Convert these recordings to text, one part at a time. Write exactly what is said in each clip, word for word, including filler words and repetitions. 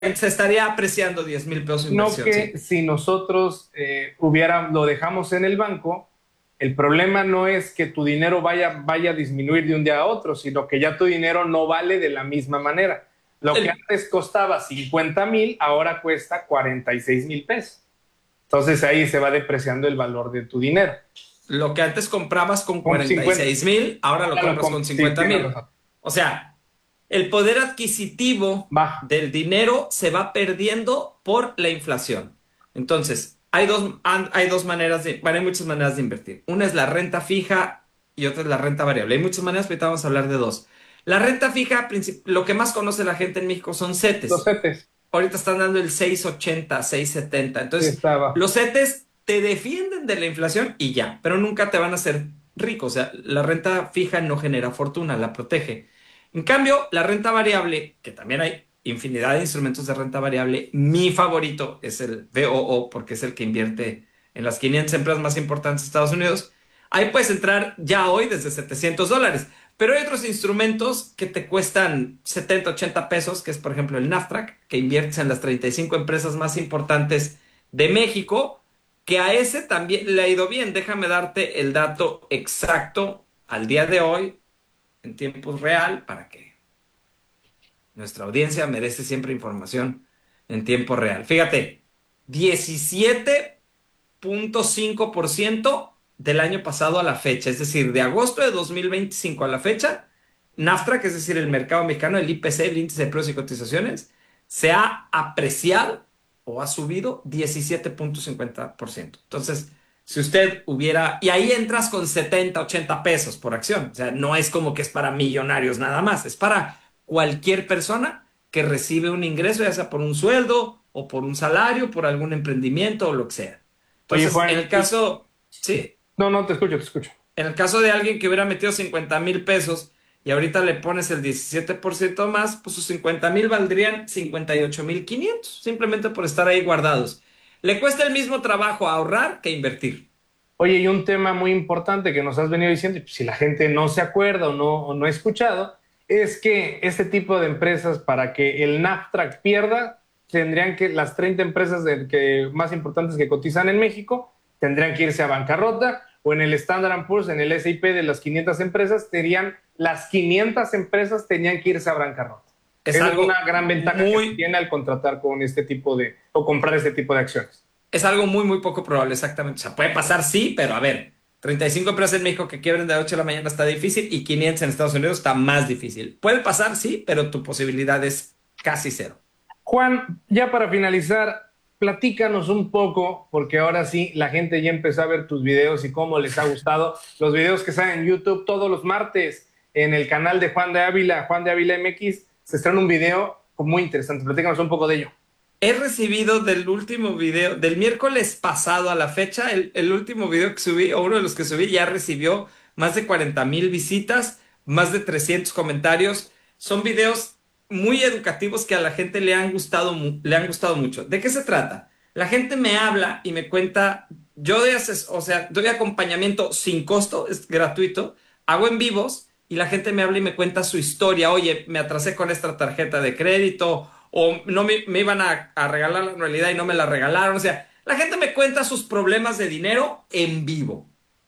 se estaría apreciando diez mil pesos su No inversión, que sí. si nosotros eh, hubiera, lo dejamos en el banco, el problema no es que tu dinero vaya, vaya a disminuir de un día a otro, sino que ya tu dinero no vale de la misma manera. Lo que El- antes costaba cincuenta mil, ahora cuesta cuarenta y seis mil pesos. Entonces ahí se va depreciando el valor de tu dinero. lo que antes comprabas con Con cuarenta y cincuenta, seis mil, ahora lo ahora lo compras compro. con Sí, cincuenta tienes mil. razón. O sea, el poder adquisitivo Baja. del dinero se va perdiendo por la inflación. Entonces, hay dos, han- hay dos maneras de, bueno, hay muchas maneras de invertir. Una es la renta fija y otra es la renta variable. Hay muchas maneras, pero ahorita vamos a hablar de dos. La renta fija, princip- lo que más conoce la gente en México son Los CETES. CETES. Ahorita están dando el seis ochenta, seis setenta. Sí, Entonces, está bajo. los CETES te defienden de la inflación y ya, pero nunca te van a hacer rico. O sea, la renta fija no genera fortuna, la protege. En cambio, la renta variable, que también hay infinidad de instrumentos de renta variable, mi favorito es el V O O porque es el que invierte en las quinientas empresas más importantes de Estados Unidos. Ahí puedes entrar ya hoy desde setecientos dólares. Pero hay otros instrumentos que te cuestan setenta, ochenta pesos, que es por ejemplo el NAFTRAC, que inviertes en las treinta y cinco empresas más importantes de México, que a ese también le ha ido bien. Déjame darte el dato exacto al día de hoy, en tiempo real, para que nuestra audiencia merece siempre información en tiempo real. Fíjate, diecisiete punto cinco por ciento del año pasado a la fecha, es decir, de agosto de dos mil veinticinco a la fecha, NAFTA, que es decir, el mercado mexicano, el I P C, el índice de precios y cotizaciones, se ha apreciado o ha subido diecisiete punto cincuenta por ciento. Entonces, si usted hubiera, y ahí entras con setenta, ochenta pesos por acción, o sea, no es como que es para millonarios nada más, es para cualquier persona que recibe un ingreso, ya sea por un sueldo o por un salario, por algún emprendimiento o lo que sea. Oye, Entonces, en Juan, el y... caso, sí, no, no, te escucho, te escucho. en el caso de alguien que hubiera metido cincuenta mil pesos y ahorita le pones el diecisiete por ciento más, pues sus cincuenta mil valdrían cincuenta y ocho mil quinientos, simplemente por estar ahí guardados. Le cuesta el mismo trabajo ahorrar que invertir. Oye, y un tema muy importante que nos has venido diciendo, y pues, si la gente no se acuerda o no, o no ha escuchado, es que este tipo de empresas, para que el NAFTRAC pierda, tendrían que, las treinta empresas de, que, más importantes que cotizan en México, tendrían que irse a bancarrota, o en el Standard and Poor's, en el S y P de las quinientas empresas, tenían, las quinientas empresas tenían que irse a bancarrota. Es Esa es una algo gran ventaja que muy, tiene al contratar con este tipo de, o comprar este tipo de acciones. es algo muy, muy poco probable, exactamente. O sea, puede pasar, sí, pero a ver, treinta y cinco empresas en México que quiebren de ocho de la mañana está difícil y quinientas en Estados Unidos está más difícil. Puede pasar, sí, pero tu posibilidad es casi cero. Juan, ya para finalizar, platícanos un poco, porque ahora sí, la gente ya empezó a ver tus videos y cómo les ha gustado. Los videos que salen en YouTube todos los martes en el canal de Juan de Ávila, Juan de Ávila M X, se estrena un video muy interesante. Platícanos un poco de ello. He recibido del último video, del miércoles pasado a la fecha, el, el último video que subí, o uno de los que subí, ya recibió más de cuarenta mil visitas, más de trescientos comentarios. Son videos muy educativos que a la gente le han gustado, mu- le han gustado mucho. ¿De qué se trata? La gente me habla y me cuenta, yo doy, ases- o sea, doy acompañamiento sin costo, es gratuito, hago en vivos y la gente me habla y me cuenta su historia. Oye, me atrasé con esta tarjeta de crédito o no me, me iban a, a regalar la anualidad y no me la regalaron. O sea, la gente me cuenta sus problemas de dinero en vivo.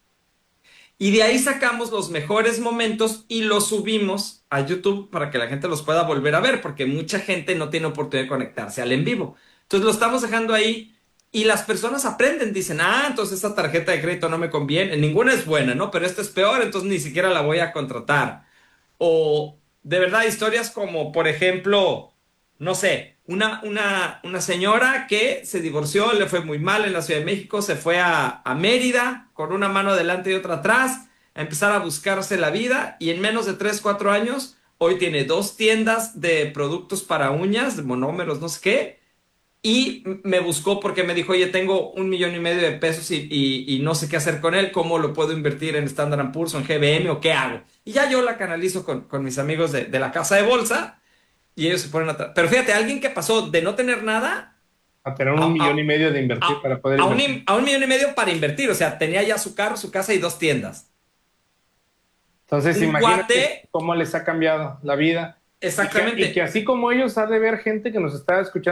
Y de ahí sacamos los mejores momentos y los subimos a YouTube para que la gente los pueda volver a ver, porque mucha gente no tiene oportunidad de conectarse al en vivo. Entonces lo estamos dejando ahí y las personas aprenden, dicen, ah, entonces esta tarjeta de crédito no me conviene, ninguna es buena, ¿no? Pero esta es peor, entonces ni siquiera la voy a contratar. O de verdad historias como, por ejemplo, no sé, una, una, una señora que se divorció, le fue muy mal en la Ciudad de México, se fue a, a Mérida con una mano adelante y otra atrás, a empezar a buscarse la vida y en menos de tres cuatro años, hoy tiene dos tiendas de productos para uñas, de monómeros, no sé qué, y me buscó porque me dijo, oye, tengo un millón y medio de pesos y, y- y no sé qué hacer con él, ¿cómo lo puedo invertir en Standard and Poor's o en G B M o qué hago? Y ya yo la canalizo con, con mis amigos de, de la casa de bolsa y ellos se ponen atrás. Pero fíjate, alguien que pasó de no tener nada A tener a, un millón y a- medio de invertir a- para poder a un, invertir. im- a un millón y medio para invertir, o sea, tenía ya su carro, su casa y dos tiendas. Entonces, Un cuate imagínate cómo les ha cambiado la vida. Y que, y Exactamente. que así como ellos, ha de haber gente que nos está escuchando